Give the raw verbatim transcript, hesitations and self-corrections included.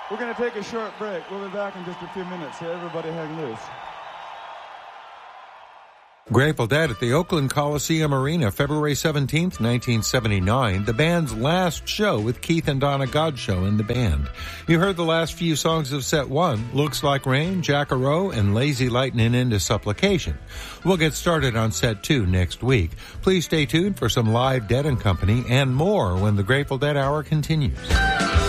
We're going to take a short break. We'll be back in just a few minutes, so everybody hang loose. Grateful Dead at the Oakland Coliseum Arena, February seventeenth, nineteen seventy-nine, the band's last show with Keith and Donna Godshall in the band. You heard the last few songs of set one, Looks Like Rain, Jack-A-Row, and Lazy Lightning into Supplication. We'll get started on set two next week. Please stay tuned for some live Dead and Company and more when the Grateful Dead Hour continues.